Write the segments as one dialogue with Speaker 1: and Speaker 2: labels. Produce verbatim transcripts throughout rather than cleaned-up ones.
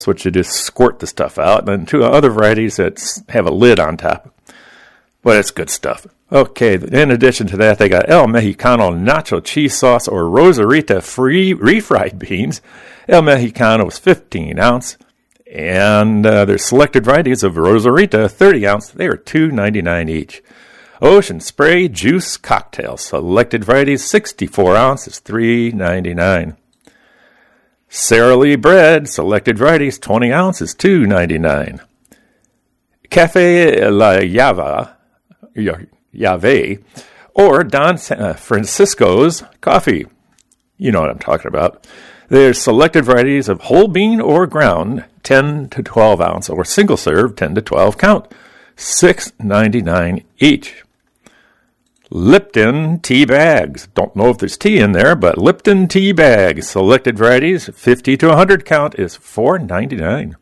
Speaker 1: which you just squirt the stuff out, and then two other varieties that have a lid on top. But it's good stuff. Okay, in addition to that, they got El Mexicano nacho cheese sauce or Rosarita free refried beans. El Mexicano is fifteen ounce. And uh, there's selected varieties of Rosarita, thirty ounce. They are two ninety-nine each. Ocean Spray Juice Cocktail, selected varieties, sixty-four ounce, is three ninety-nine. Sara Lee Bread, selected varieties, twenty ounce, is two ninety-nine. Cafe La Java, Yave, or Don Francisco's Coffee. You know what I'm talking about. There's selected varieties of whole bean or ground, ten to twelve ounce, or single serve, ten to twelve count, six ninety-nine each. Lipton tea bags. Don't know if there's tea in there, but Lipton tea bags, selected varieties, fifty to one hundred count, is four ninety-nine.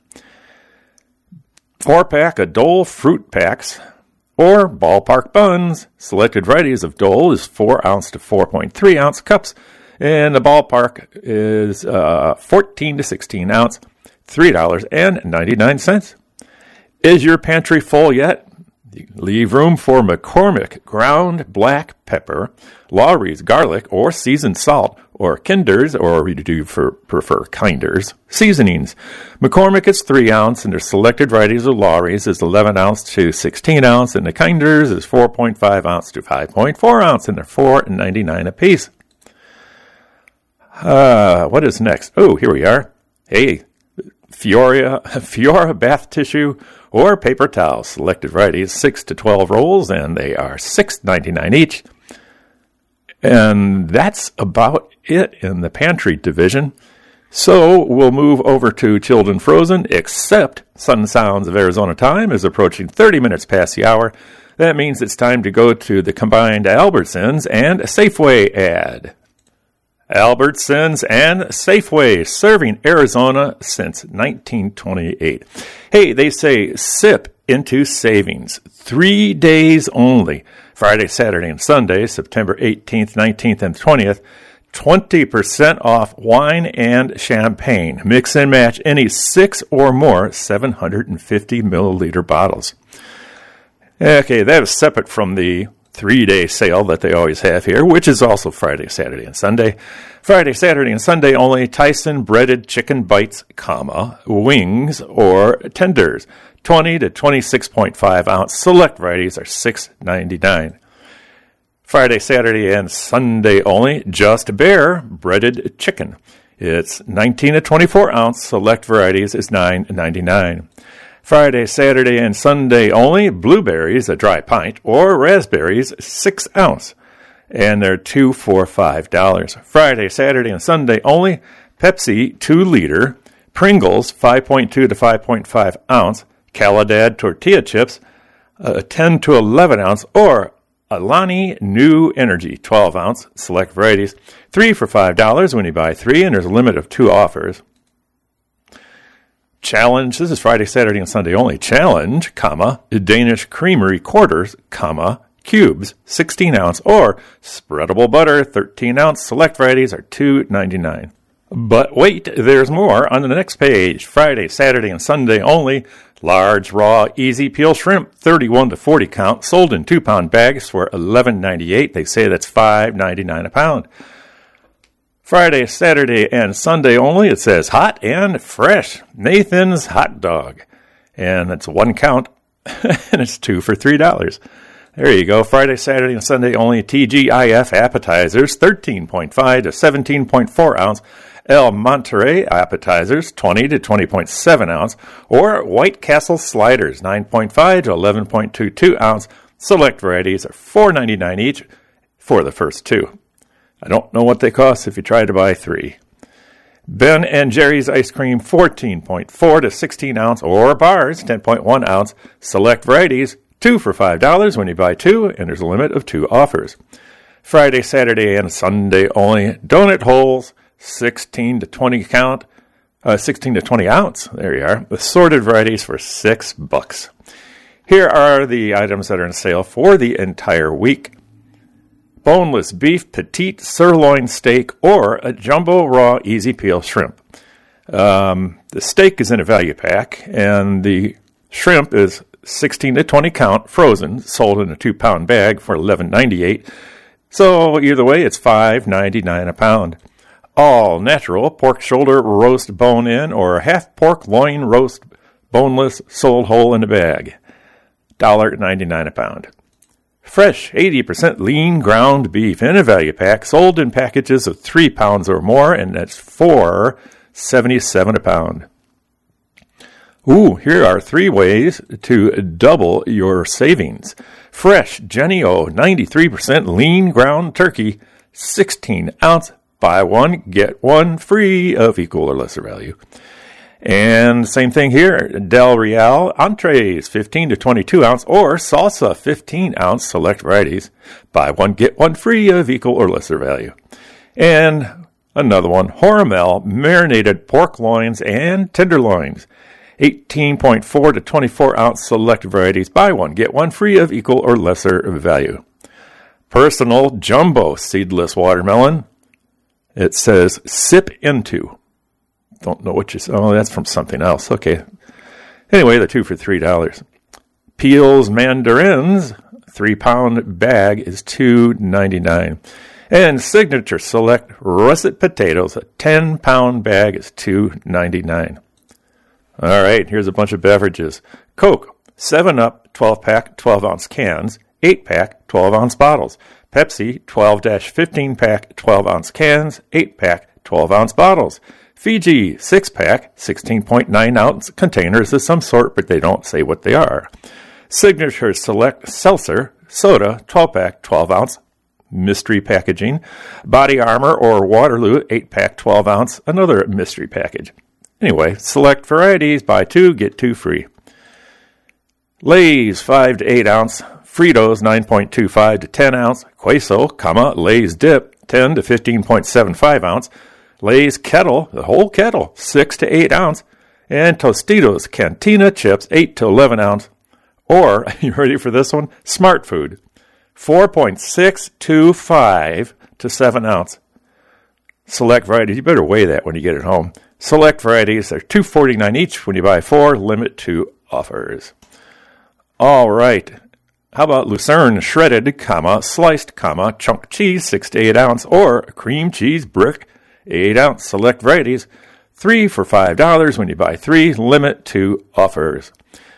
Speaker 1: Four pack of Dole fruit packs or ballpark buns. Selected varieties of Dole is four ounce to four point three ounce cups, and the ballpark is uh, fourteen to sixteen ounce, three ninety-nine. Is your pantry full yet? Leave room for McCormick ground black pepper, Lawry's garlic or seasoned salt, or Kinder's, or we do for, prefer Kinder's, seasonings. McCormick is three ounce, and their selected varieties of Lawry's is eleven ounce to sixteen ounce, and the Kinder's is four point five ounce to five point four ounce, and they're four ninety-nine a piece. Uh, what is next? Oh, here we are. Hey, Fiora, Fiora bath tissue or paper towels, selected varieties, six to twelve rolls, and they are six ninety-nine each. And that's about it in the pantry division. So we'll move over to chilled and frozen, except Sun Sounds of Arizona time is approaching thirty minutes past the hour. That means it's time to go to the combined Albertsons and Safeway ad. Albertsons and Safeway, serving Arizona since nineteen twenty-eight. Hey, they say sip into savings. Three days only. Friday, Saturday, and Sunday, September eighteenth, nineteenth, and twentieth. twenty percent off wine and champagne. Mix and match any six or more seven hundred fifty milliliter bottles. Okay, that is separate from the three-day sale that they always have here, which is also Friday, Saturday, and Sunday. Friday, Saturday, and Sunday only Tyson breaded chicken bites, comma, wings, or tenders. twenty to twenty-six point five ounce select varieties are six ninety-nine. Friday, Saturday, and Sunday only Just Bare breaded chicken. It's nineteen to twenty-four ounce select varieties is nine ninety-nine. Friday, Saturday, and Sunday only blueberries, a dry pint, or raspberries, six ounce, and they're two for five dollars. Friday, Saturday, and Sunday only Pepsi, two liter, Pringles, five point two to five point five ounce, Caladad tortilla chips, uh, ten to eleven ounce, or Alani New Energy, twelve ounce, select varieties, three for five dollars when you buy three, and there's a limit of two offers. Challenge, this is Friday, Saturday, and Sunday only. Challenge, comma, Danish Creamery quarters, comma, cubes, sixteen ounce, or spreadable butter, thirteen ounce. Select varieties are two ninety-nine. But wait, there's more on the next page. Friday, Saturday, and Sunday only. Large, raw, easy peel shrimp, thirty-one to forty count, sold in two-pound bags for eleven ninety-eight. They say that's five ninety-nine a pound. Friday, Saturday, and Sunday only, it says hot and fresh. Nathan's Hot Dog. And it's one count, and it's two for three dollars. There you go. Friday, Saturday, and Sunday only T G I F appetizers, thirteen point five to seventeen point four ounce. El Monterey appetizers, twenty to twenty point seven ounce. Or White Castle sliders, nine point five to eleven point two two ounce. Select varieties are four ninety-nine each for the first two. I don't know what they cost if you try to buy three. Ben and Jerry's ice cream, fourteen point four to sixteen ounce, or bars, ten point one ounce. Select varieties, two for five dollars when you buy two, and there's a limit of two offers. Friday, Saturday, and Sunday only. Donut holes, sixteen to twenty count, uh, sixteen to twenty ounce. There you are. Assorted varieties for six bucks. Here are the items that are on sale for the entire week. Boneless beef petite sirloin steak or a jumbo raw easy peel shrimp. Um, the steak is in a value pack, and the shrimp is sixteen to twenty count, frozen, sold in a two-pound bag for eleven ninety-eight. So either way, it's five ninety-nine a pound. All natural pork shoulder roast bone-in or half pork loin roast boneless sold whole in a bag, one ninety-nine a pound. Fresh eighty percent lean ground beef in a value pack, sold in packages of three pounds or more, and that's four seventy-seven a pound. Ooh, here are three ways to double your savings. Fresh Jennie-O ninety-three percent lean ground turkey, sixteen ounce, buy one, get one free of equal or lesser value. And same thing here, Del Real entrees, fifteen to twenty-two ounce, or salsa, fifteen ounce, select varieties. Buy one, get one free of equal or lesser value. And another one, Hormel marinated pork loins and tenderloins, eighteen point four to twenty-four ounce, select varieties. Buy one, get one free of equal or lesser value. Personal jumbo seedless watermelon. It says sip into. Don't know what you said. Oh, that's from something else. Okay. Anyway, the two for three dollars. Peels mandarins, three pound bag is two ninety-nine. And Signature Select russet potatoes, a ten pound bag is two ninety-nine. All right, here's a bunch of beverages. Coke, seven up, twelve pack, twelve ounce cans, eight pack, twelve ounce bottles. Pepsi, twelve to fifteen pack, twelve ounce cans, eight pack, twelve ounce bottles. Fiji, six pack, sixteen point nine ounce containers of some sort, but they don't say what they are. Signature Select Seltzer, soda, twelve pack, twelve ounce, mystery packaging. Body Armor or Waterloo, eight pack, twelve ounce, another mystery package. Anyway, select varieties, buy two, get two free. Lay's, five to eight ounce. Fritos, nine point two five to ten ounce. Queso, comma, Lay's Dip, ten to fifteen point seven five ounce. Lay's Kettle, the whole kettle, six to eight ounce. And Tostitos Cantina chips, eight to eleven ounce. Or, you ready for this one? Smart Food, four point six two five to seven ounce. Select varieties, you better weigh that when you get it home. Select varieties, they're two forty-nine each when you buy four, limit to offers. All right. How about Lucerne shredded, comma, sliced, comma, chunk cheese, six to eight ounce, or cream cheese brick, eight ounce. Select varieties, three for five dollars when you buy three, limit to offers.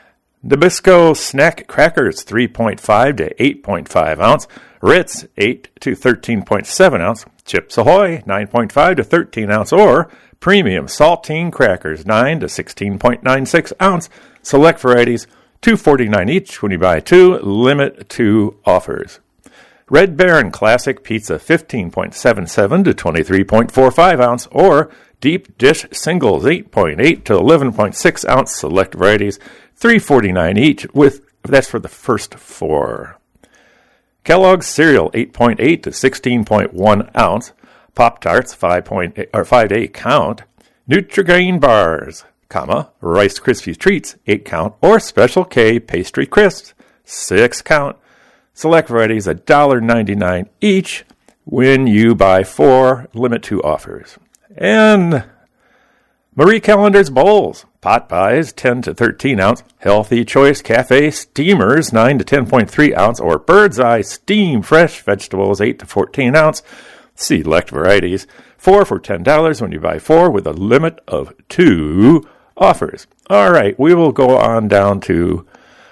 Speaker 1: Nabisco snack crackers, three point five to eight point five ounce. Ritz, eight to thirteen point seven ounce. Chips Ahoy, nine point five to thirteen ounce, or premium saltine crackers, nine to sixteen point nine six ounce. Select varieties, two forty-nine each when you buy two, limit to offers. Red Baron Classic Pizza, fifteen point seven seven to twenty-three point four five ounce, or Deep Dish Singles, eight point eight to eleven point six ounce. Select varieties, three forty-nine each, with that's for the first four. Kellogg's Cereal, eight point eight to sixteen point one ounce. Pop-Tarts, five point eight or five to eight count. Nutri-Grain Bars, comma, Rice Krispies Treats, eight count, or Special K Pastry Crisps, six count. Select varieties, one ninety-nine each when you buy four, limit to offers. And Marie Callender's Bowls, pot pies, ten to thirteen ounce. Healthy Choice Cafe Steamers, nine to ten point three ounce, or Bird's Eye Steam Fresh Vegetables, eight to fourteen ounce. Select varieties, four for ten dollars when you buy four, with a limit of two offers. All right, we will go on down to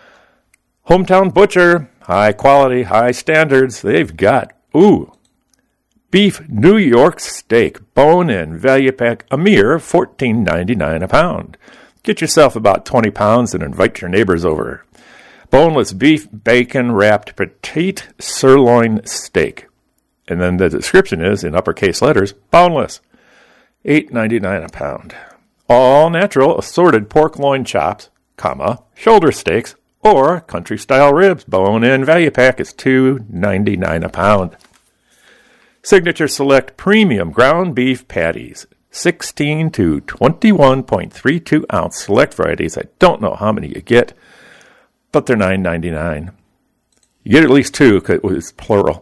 Speaker 1: Hometown Butcher, high quality, high standards. They've got, ooh, beef New York steak, bone-in, value pack, a mere fourteen ninety-nine a pound. Get yourself about twenty pounds and invite your neighbors over. Boneless beef, bacon wrapped petite sirloin steak. And then the description is, in uppercase letters, boneless, eight ninety-nine a pound. All natural assorted pork loin chops, comma, shoulder steaks, or country-style ribs, bone-in, value pack is two ninety-nine a pound. Signature Select Premium Ground Beef Patties, sixteen to twenty-one point three two ounce. Select varieties, I don't know how many you get, but they're nine ninety-nine. You get at least two, because it's plural.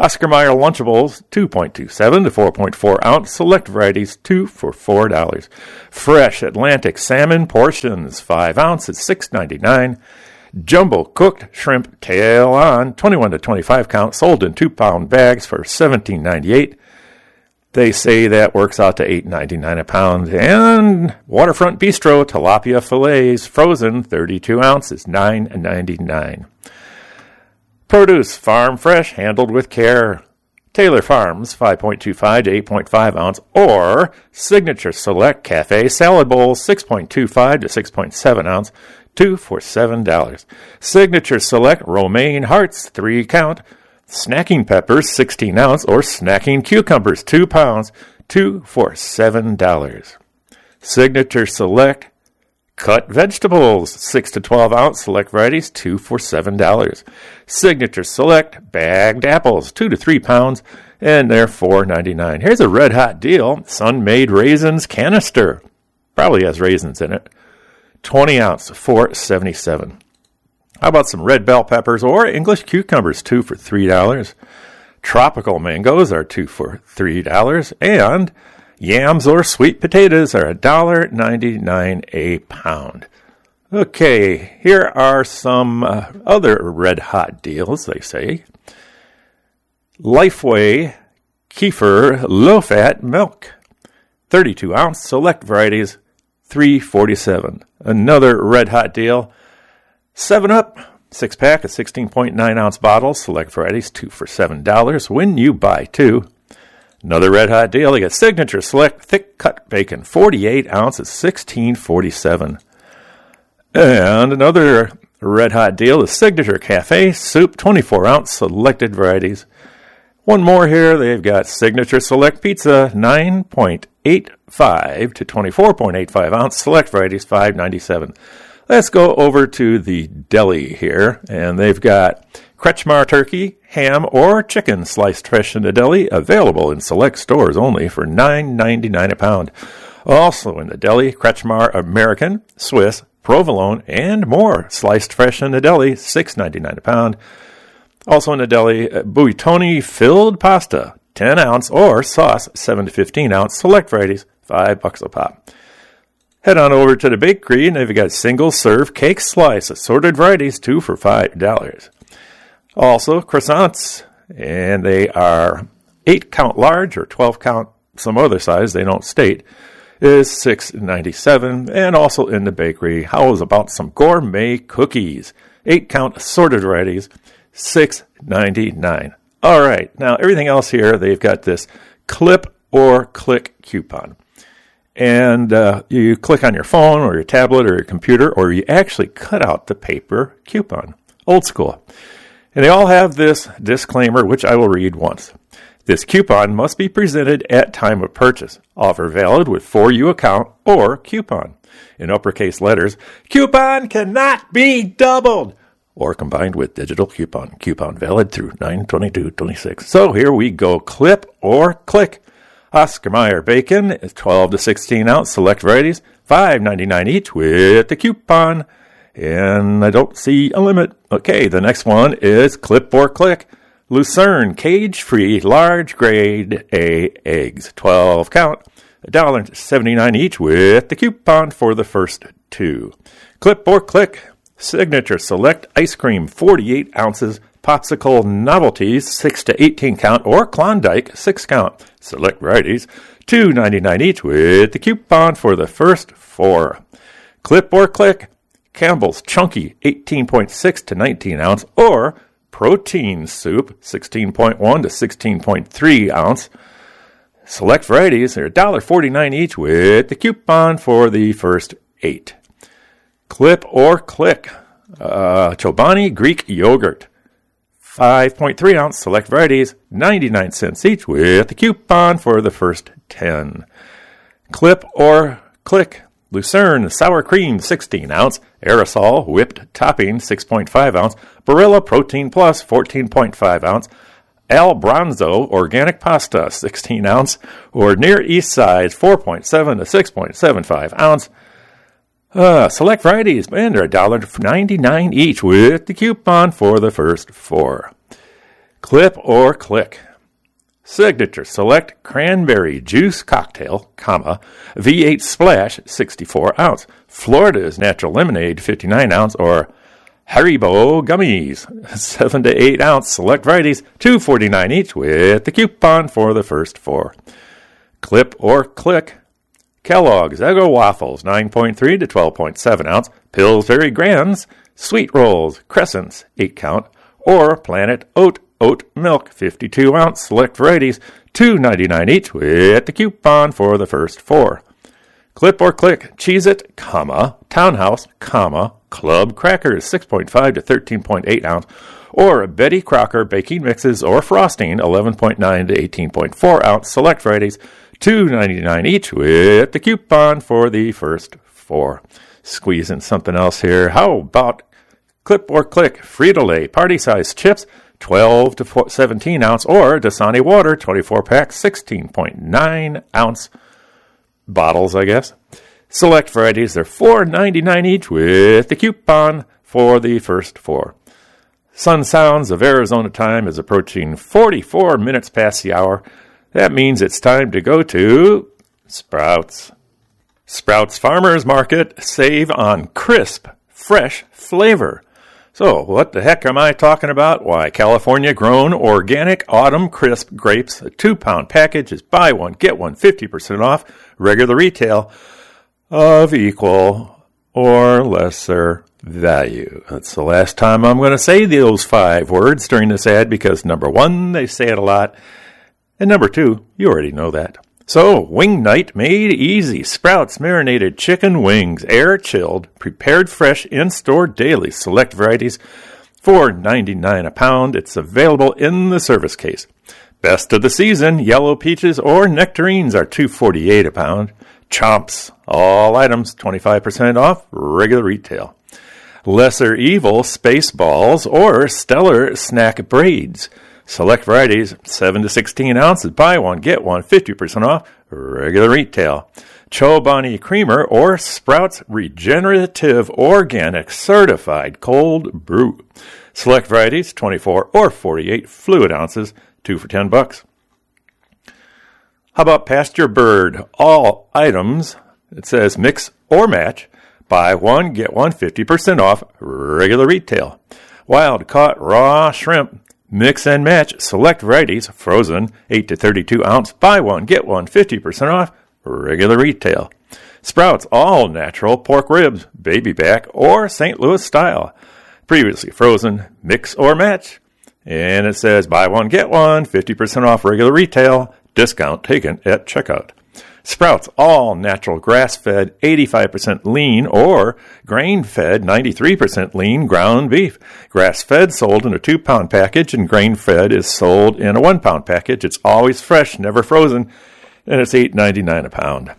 Speaker 1: Oscar Mayer Lunchables, two point two seven to four point four ounce, select varieties, two for four dollars. Fresh Atlantic salmon portions, five ounces, six ninety-nine. Jumbo cooked shrimp tail on, twenty-one to twenty-five count, sold in two pound bags for seventeen ninety-eight. They say that works out to eight ninety-nine a pound. And Waterfront Bistro tilapia fillets, frozen, thirty-two ounces, nine ninety-nine. Produce, farm fresh, handled with care. Taylor Farms, five point two five to eight point five ounce, or Signature Select Cafe Salad Bowls, six point two five to six point seven ounce, two for seven dollars. Signature Select Romaine Hearts, three count. Snacking peppers, sixteen ounce, or snacking cucumbers, two pounds, two for seven dollars. Signature Select Cut vegetables, six to twelve ounce, select varieties, two for seven dollars. Signature Select bagged apples, two to three pounds, and they're four ninety-nine. Here's a red hot deal, Sun-Made Raisins canister. Probably has raisins in it. twenty ounce, four seventy-seven. How about some red bell peppers or English cucumbers, two for three dollars. Tropical mangoes are two for three dollars, and yams or sweet potatoes are one dollar ninety-nine a pound. Okay, here are some uh, other red-hot deals, they say. Lifeway Kefir low-fat milk, thirty-two ounce, select varieties, three forty-seven. Another red-hot deal, seven up, six-pack of sixteen point nine ounce bottles, select varieties, two for seven dollars when you buy two. Another red-hot deal, you got Signature Select thick-cut bacon, forty-eight ounces, sixteen forty-seven. And another red-hot deal is Signature Cafe Soup, twenty-four ounce, selected varieties. One more here, they've got Signature Select Pizza, nine point eight five to twenty-four point eight five ounce, select varieties, five ninety-seven. Let's go over to the deli here, and they've got Kretschmar turkey, ham, or chicken sliced fresh in the deli, available in select stores only for nine ninety-nine a pound. Also in the deli, Kretschmar American, Swiss, provolone, and more sliced fresh in the deli, six ninety-nine a pound. Also in the deli, Buitoni filled pasta, ten ounce, or sauce, seven to fifteen ounce, select varieties, five bucks a pop. Head on over to the bakery, and they've got single-serve cake slice, assorted varieties, two for five dollars. Also, croissants, and they are eight count large or twelve count, some other size, they don't state, is six ninety-seven. And also in the bakery, how is about some gourmet cookies, eight count assorted varieties, six ninety-nine. All right, now everything else here, they've got this clip or click coupon. And uh, you click on your phone or your tablet or your computer, or you actually cut out the paper coupon. Old school. And they all have this disclaimer, which I will read once. This coupon must be presented at time of purchase. Offer valid with for you account or coupon. In uppercase letters, coupon cannot be doubled or combined with digital coupon. Coupon valid through nine twenty-two twenty-six. So here we go. Clip or click. Oscar Mayer bacon is twelve to sixteen ounce, select varieties, five ninety-nine each with the coupon. And I don't see a limit. Okay, the next one is clip or click. Lucerne cage-free large grade A eggs, twelve count, one dollar seventy-nine each with the coupon for the first two. Clip or click. Signature Select ice cream, forty-eight ounces, popsicle novelties, six to eighteen count, or Klondike, six count. Select varieties, two ninety-nine each with the coupon for the first four. Clip or click. Campbell's Chunky, eighteen point six to nineteen ounce, or Protein Soup, sixteen point one to sixteen point three ounce. Select varieties are one dollar forty-nine each with the coupon for the first eight. Clip or click. Uh, Chobani Greek Yogurt, five point three ounce, select varieties, ninety-nine cents each with the coupon for the first ten. Clip or click. Lucerne Sour Cream, sixteen ounce, Aerosol Whipped Topping, six point five ounce, Barilla Protein Plus, fourteen point five ounce, Albronzo Organic Pasta, sixteen ounce, or Near East Side, four point seven to six point seven five ounce. Uh, select varieties, and they're one dollar ninety-nine each with the coupon for the first four. Clip or click. Signature Select Cranberry Juice Cocktail, comma, V eight Splash, sixty-four ounce. Florida's Natural Lemonade, fifty-nine ounce, or Haribo Gummies, seven to eight ounce. Select varieties, two forty-nine each, with the coupon for the first four. Clip or click. Kellogg's Eggo Waffles, nine point three to twelve point seven ounce. Pillsbury Grands, Sweet Rolls, Crescents, eight count, or Planet Oat Oat Milk, fifty-two ounce. Select varieties, two ninety-nine each, with the coupon for the first four. Clip or click. Cheez-It, comma, Townhouse, comma, Club Crackers, six point five to thirteen point eight ounce, or Betty Crocker baking mixes or frosting, eleven point nine to eighteen point four ounce. Select varieties, two ninety-nine each, with the coupon for the first four. Squeeze in something else here. How about clip or click? Frito-Lay party-sized chips, twelve to seventeen ounce, or Dasani water, twenty-four pack, sixteen point nine ounce bottles, I guess. Select varieties, they're four ninety-nine each, with the coupon for the first four. Sun Sounds of Arizona time is approaching forty-four minutes past the hour. That means it's time to go to Sprouts. Sprouts Farmers Market, save on crisp, fresh flavor. So, what the heck am I talking about? Why, California-grown organic autumn crisp grapes, a two-pound package is buy one, get one, fifty percent off, regular retail of equal or lesser value. That's the last time I'm going to say those five words during this ad because, number one, they say it a lot, and number two, you already know that. So, Wing Night made easy. Sprouts marinated chicken wings, air-chilled, prepared fresh, in-store daily. Select varieties, four ninety-nine a pound. It's available in the service case. Best of the season, yellow peaches or nectarines are two forty-eight a pound. Chomps, all items twenty-five percent off, regular retail. Lesser Evil Space Balls or Stellar Snack Braids. Select varieties, seven to sixteen ounces, buy one, get one, fifty percent off, regular retail. Chobani Creamer or Sprouts Regenerative Organic Certified Cold Brew. Select varieties, twenty-four or forty-eight fluid ounces, two for ten bucks. How about Pasture Bird? All items, it says mix or match, buy one, get one, fifty percent off, regular retail. Wild Caught Raw Shrimp. Mix and match, select varieties, frozen, eight to thirty-two ounce, buy one, get one, fifty percent off, regular retail. Sprouts all natural pork ribs, baby back, or Saint Louis style. Previously frozen, mix or match. And it says buy one, get one, fifty percent off regular retail, discount taken at checkout. Sprouts all natural grass-fed, eighty-five percent lean, or grain-fed, ninety-three percent lean ground beef. Grass-fed sold in a two-pound package, and grain-fed is sold in a one-pound package. It's always fresh, never frozen, and it's eight ninety-nine a pound.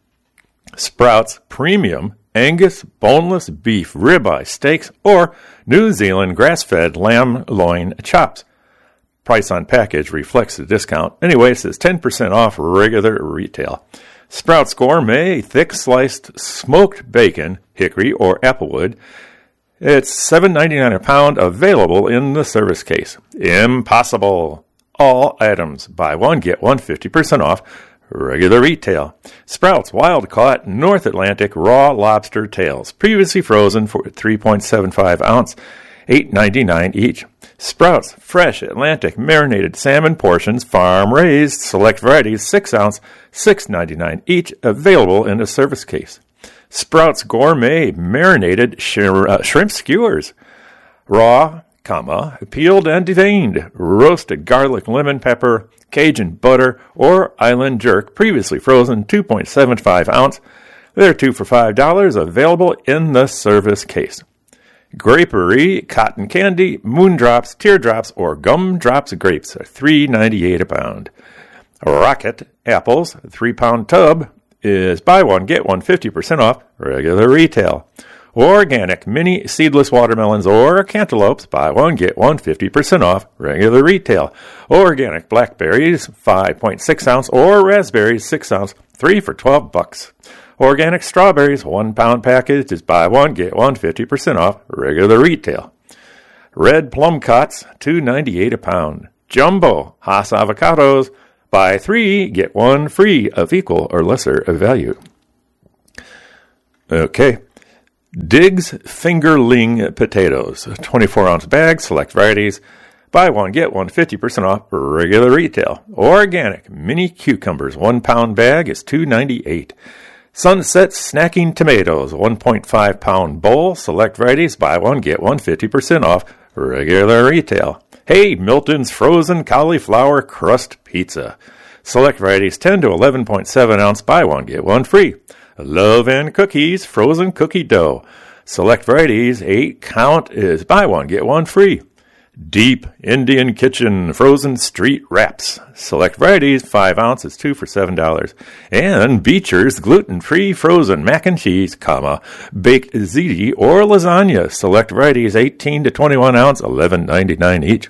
Speaker 1: Sprouts premium Angus boneless beef ribeye steaks, or New Zealand grass-fed lamb loin chops. Price on package reflects the discount. Anyway, it says ten percent off regular retail. Sprouts Gourmet thick sliced smoked bacon, hickory or applewood. It's seven ninety-nine a pound, available in the service case. Impossible. All items, buy one, get one, fifty percent off, regular retail. Sprouts Wild Caught North Atlantic raw lobster tails, previously frozen for three point seven five ounce, eight ninety-nine each. Sprouts Fresh Atlantic marinated salmon portions, farm raised, select varieties, six ounce, six ninety-nine each, available in a service case. Sprouts Gourmet marinated sh- uh, shrimp skewers, raw, comma, peeled and deveined, roasted garlic, lemon pepper, Cajun butter, or island jerk, previously frozen, two point seven five ounce. They're two for five dollars, available in the service case. Grapery, cotton candy, moondrops, teardrops, or gumdrops grapes are three ninety-eight a pound. Rocket apples, a three-pound tub, is buy one, get one, fifty percent off, regular retail. Organic mini seedless watermelons or cantaloupes, buy one, get one, fifty percent off, regular retail. Organic blackberries, five point six ounce, or raspberries, six ounce, three for twelve bucks. Organic strawberries, one pound package is buy one, get one, fifty percent off, regular retail. Red plum cots, two ninety-eight a pound. Jumbo Hass avocados. Buy three, get one free of equal or lesser value. Okay. Diggs Fingerling potatoes. twenty-four ounce bag, select varieties. Buy one, get one, fifty percent off regular retail. Organic mini cucumbers, one pound bag is two ninety-eight. Sunset snacking tomatoes, one point five pound bowl, select varieties. Buy one, get one, fifty percent off regular retail. Hey, Milton's frozen cauliflower crust pizza. Select varieties, ten to eleven point seven ounce. Buy one, get one free. Love and Cookies frozen cookie dough. Select varieties, eight count is buy one, get one free. Deep Indian Kitchen frozen street wraps. Select varieties, five ounces, two for seven dollars. And Beecher's gluten-free frozen mac and cheese, comma, baked ziti or lasagna. Select varieties, eighteen to twenty-one ounce, eleven ninety-nine each.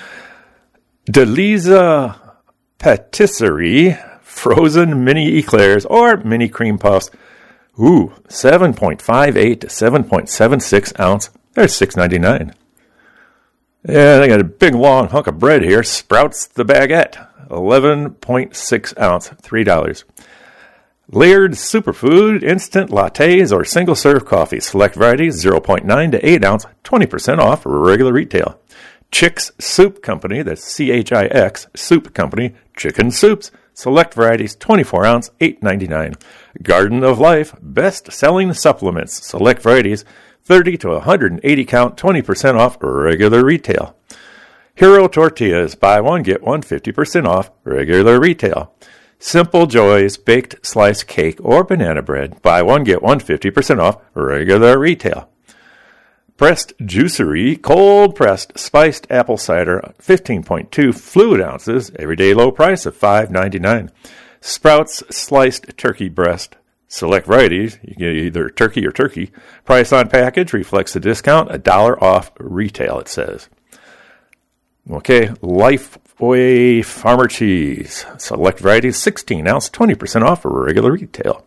Speaker 1: Deliza Patisserie frozen mini eclairs or mini cream puffs. Ooh, seven point five eight to seven point seven six ounce. They're six ninety-nine. Yeah, they got a big long hunk of bread here. Sprouts the Baguette, eleven point six ounce, three dollars. Layered Superfood instant lattes or single-serve coffee. Select varieties, zero point nine to eight ounce, twenty percent off regular retail. Chix Soup Company, that's C H I X, Soup Company, chicken soups. Select varieties, twenty-four ounce, eight ninety-nine. Garden of Life, best-selling supplements. Select varieties, thirty to one hundred eighty count, twenty percent off regular retail. Hero Tortillas, buy one, get one, fifty percent off regular retail. Simple Joys baked sliced cake or banana bread, buy one, get one, fifty percent off regular retail. Pressed Juicery cold pressed spiced apple cider, fifteen point two fluid ounces, everyday low price of five ninety-nine. Sprouts sliced turkey breast. Select varieties, you get either turkey or turkey. Price on package reflects the discount, a dollar off retail, it says. Okay, Lifeway Farmer Cheese. Select varieties, sixteen ounce, twenty percent off regular retail.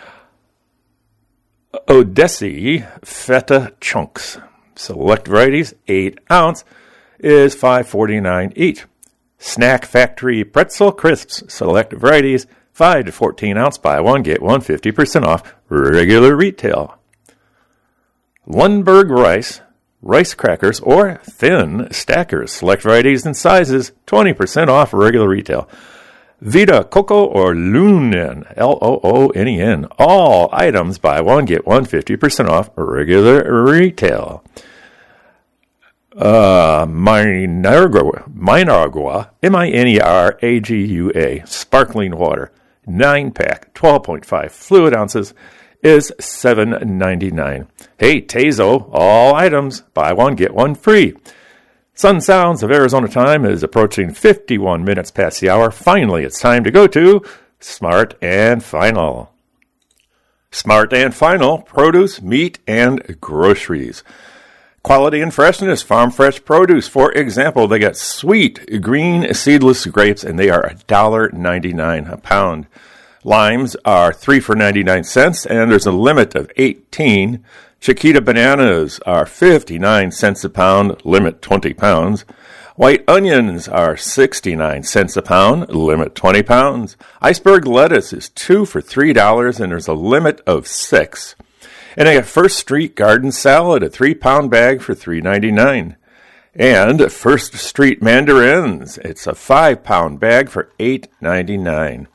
Speaker 1: Odessi Feta Chunks. Select varieties, eight ounce, is five forty-nine each. Snack Factory Pretzel Crisps. Select varieties, five to fourteen ounce, buy one, get one, fifty percent off regular retail. Lundberg Rice, rice crackers, or thin stackers. Select varieties and sizes, twenty percent off regular retail. Vita Coco or Loonen, L O O N E N. All items, buy one, get one, fifty percent off regular retail. Uh, Mineragua, Mineragua, M I N E R A G U A, sparkling water, nine pack, twelve point five fluid ounces, is seven ninety-nine. Hey, Tazo, all items, buy one, get one free. Sun Sounds of Arizona time is approaching fifty-one minutes past the hour. Finally, it's time to go to Smart and Final. Smart and Final, produce, meat, and groceries. Quality and freshness, farm fresh produce. For example, they got sweet green seedless grapes, and they are one dollar ninety-nine a pound. Limes are three for ninety-nine cents, and there's a limit of eighteen. Chiquita bananas are fifty-nine cents a pound, limit twenty pounds. White onions are sixty-nine cents a pound, limit twenty pounds. Iceberg lettuce is two for three dollars, and there's a limit of six. And I got First Street Garden Salad, a three-pound bag for three ninety-nine. And First Street Mandarins, it's a five-pound bag for eight ninety-nine.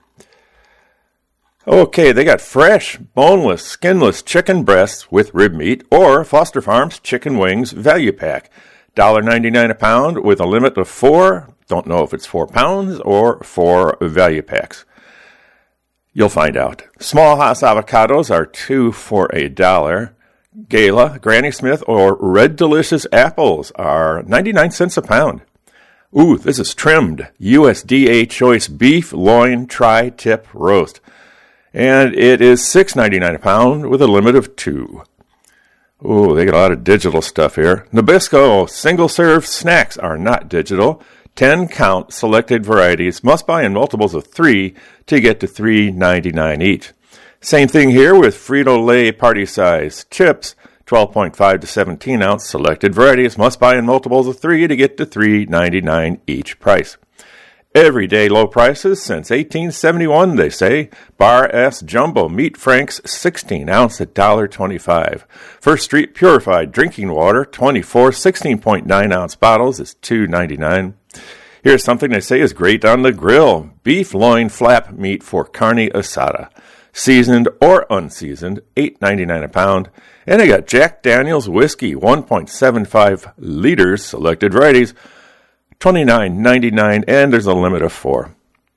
Speaker 1: Okay, they got fresh, boneless, skinless chicken breasts with rib meat or Foster Farms chicken wings value pack. one dollar ninety-nine a pound with a limit of four. Don't know if it's four pounds or four value packs. You'll find out. Small Hass avocados are two for a dollar. Gala, Granny Smith, or Red Delicious apples are ninety-nine cents a pound. Ooh, this is trimmed U S D A choice beef loin tri-tip roast. And it is six ninety-nine a pound with a limit of two. Ooh, they got a lot of digital stuff here. Nabisco single-serve snacks are not digital. ten count selected varieties must buy in multiples of three to get to three ninety-nine each. Same thing here with Frito-Lay party size chips, twelve point five to seventeen ounce selected varieties. Must buy in multiples of three to get to three ninety-nine each price. Everyday low prices since eighteen seventy-one, they say. Bar S Jumbo Meat Franks sixteen ounce at one dollar twenty-five. First Street Purified Drinking Water twenty-four sixteen point nine ounce bottles is two ninety-nine. Here's something they say is great on the grill. Beef loin flap meat for carne asada. Seasoned or unseasoned, eight ninety-nine a pound. And they got Jack Daniel's whiskey, one point seven five liters, selected varieties, twenty-nine ninety-nine, and there's a limit of four.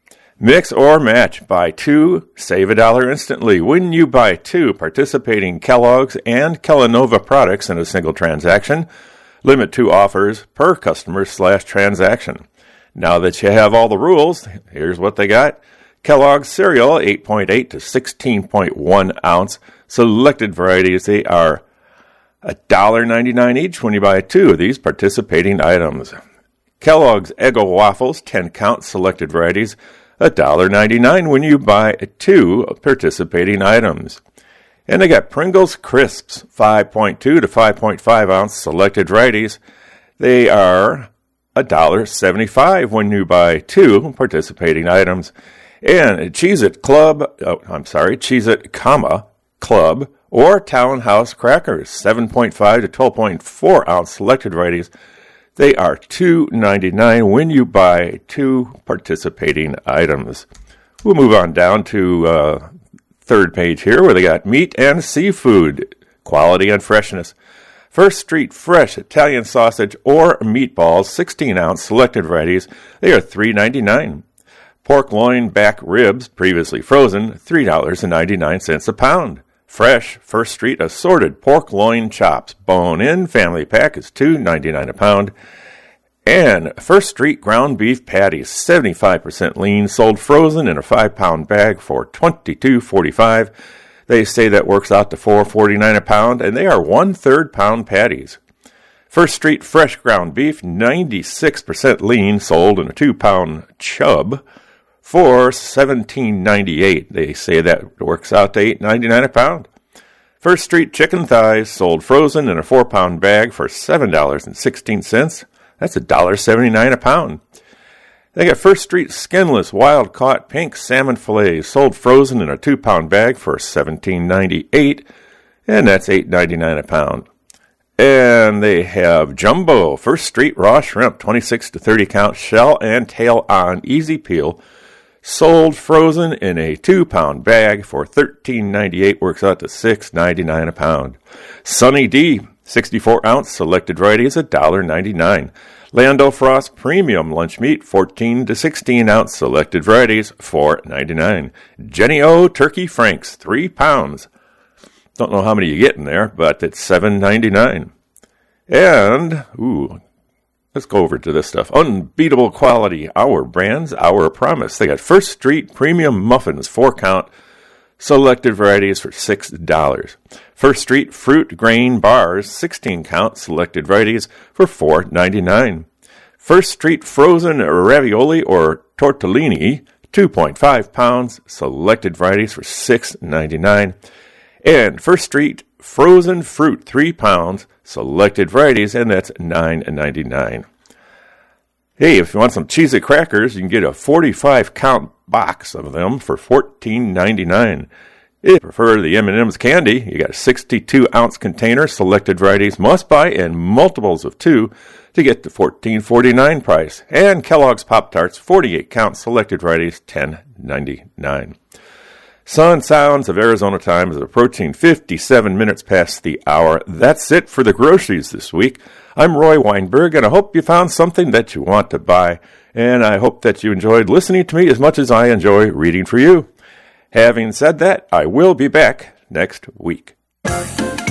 Speaker 1: Mix or match. Buy two, save a dollar instantly when you buy two participating Kellogg's and Kellanova products in a single transaction. Limit two offers per customer slash transaction. Now that you have all the rules, here's what they got. Kellogg's cereal, eight point eight to sixteen point one ounce. Selected varieties, they are one dollar ninety-nine each when you buy two of these participating items. Kellogg's Eggo waffles, ten count, selected varieties, one dollar ninety-nine when you buy two participating items. And they got Pringles Crisps, five point two to five point five ounce, selected varieties. They are one dollar seventy-five when you buy two participating items. And Cheez-It Club, oh, I'm sorry, Cheez-It, comma, Club, or Townhouse Crackers, seven point five to twelve point four ounce, selected varieties. They are two ninety-nine when you buy two participating items. We'll move on down to uh, third page here where they got meat and seafood, quality and freshness. First Street Fresh Italian sausage or meatballs, sixteen ounce, selected varieties. They are three ninety-nine. Pork loin back ribs, previously frozen, three dollars ninety-nine a pound. Fresh First Street assorted pork loin chops, bone-in family pack is two ninety-nine a pound. And First Street ground beef patties, seventy-five percent lean, sold frozen in a five pound bag for twenty-two forty-five. They say that works out to four forty-nine a pound, and they are one-third pound patties. First Street fresh ground beef, ninety-six percent lean, sold in a two pound chub for seventeen ninety-eight. They say that works out to eight ninety-nine a pound. First Street chicken thighs, sold frozen in a four pound bag for seven dollars and sixteen cents. That's one dollar seventy-nine a pound. They got First Street skinless wild-caught pink salmon fillets, sold frozen in a two pound bag for seventeen ninety-eight, and that's eight ninety-nine a pound. And they have Jumbo First Street raw shrimp, twenty-six to thirty count, shell and tail on, easy peel, sold frozen in a two pound bag for thirteen ninety-eight, works out to six ninety-nine a pound. Sunny D, sixty-four ounce, selected varieties, one dollar ninety-nine. Lando Frost Premium Lunch Meat, fourteen to sixteen ounce, selected varieties, four ninety-nine. Jenny O Turkey Franks, three pounds. Don't know how many you get in there, but it's seven ninety-nine. And, ooh, let's go over to this stuff. Unbeatable quality, Our Brands, Our Promise. They got First Street Premium Muffins, four count, selected varieties for six dollars. First Street Fruit Grain Bars, sixteen count, selected varieties for four ninety-nine. First Street Frozen Ravioli or Tortellini, two point five pounds, selected varieties for six ninety-nine. And First Street Frozen Fruit, three pounds, selected varieties, and that's nine ninety-nine. Hey, if you want some Cheez-It crackers, you can get a forty-five count box of them for fourteen ninety-nine. If you prefer the M and M's candy, you got a sixty-two ounce container, selected varieties, must buy in multiples of two to get the fourteen forty-nine price. And Kellogg's Pop-Tarts, forty-eight count, selected varieties, ten ninety-nine. Sun Sounds of Arizona Time is approaching fifty-seven minutes past the hour. That's it for the groceries this week. I'm Roy Weinberg, and I hope you found something that you want to buy. And I hope that you enjoyed listening to me as much as I enjoy reading for you. Having said that, I will be back next week.